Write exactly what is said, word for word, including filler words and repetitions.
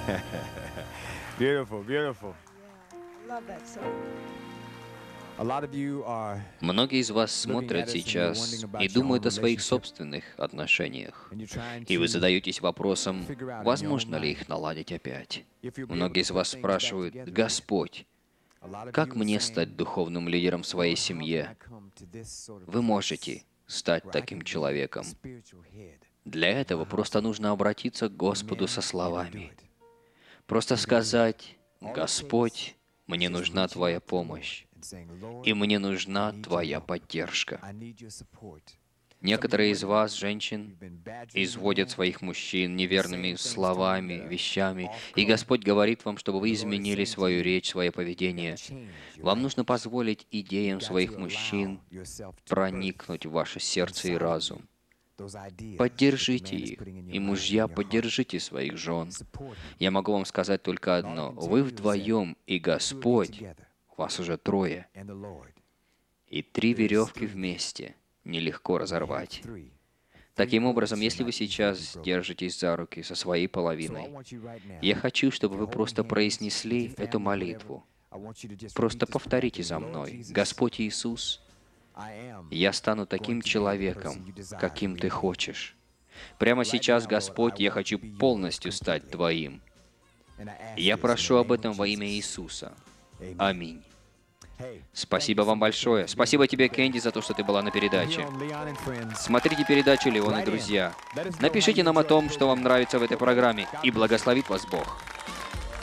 Beautiful, beautiful. Love that song. A lot of you are, Многие из вас смотрят сейчас и думают о своих собственных отношениях. and you're trying И вы to задаетесь вопросом, возможно ли их наладить опять. Многие из вас спрашивают, Господь, a lot of как you are мне saying, стать духовным лидером в своей "How can I семье? come to this sort of Вы place можете стать where I таким can be a человеком. spiritual head?" Для этого просто нужно обратиться к Господу Amen. со You can do словами. it. Просто сказать, Господь, мне нужна Твоя помощь, And saying, "Lord, и мне нужна I need your Твоя help. поддержка. I need your support." Некоторые из вас, женщин, You've been badgering изводят the man. своих мужчин неверными saying things to словами, them that are вещами, off и color. Господь говорит вам, чтобы вы The Lord is изменили saying to свою you, речь, свое You поведение. gotta change your Вам нужно language. позволить You идеям got своих to алlow allow yourself to проникнуть birth в ваше сердце и inside of you разум. those ideas that the Поддержите man is их, putting in your и mind, мужья, in your heart. поддержите своих жен. Support him. Я могу вам сказать только одно. Вы вдвоем, и Господь, вас уже трое, And the Lord. и три веревки вместе нелегко разорвать. Three. Таким образом, если вы сейчас держитесь за руки со своей So I половиной, want you right now, я хочу, чтобы вы holding просто hands with произнесли your эту family, молитву. whatever, I want you to just Просто repeat this prayer повторите after me. за Lord мной. Jesus, Господь Иисус, I am я стану таким человеком, каким Ты хочешь. Прямо сейчас, Господь, я хочу полностью стать Твоим. and I ask И я this in прошу the об name этом of во имя Jesus. Иисуса. Amen. Аминь. Hey, Спасибо вам большое. Спасибо тебе, Кэнди, за то, что ты была на here передаче. on Leon and Friends. Смотрите передачу «Леон и друзья». Напишите нам о том, что вам нравится в этой программе, и благословит вас Бог.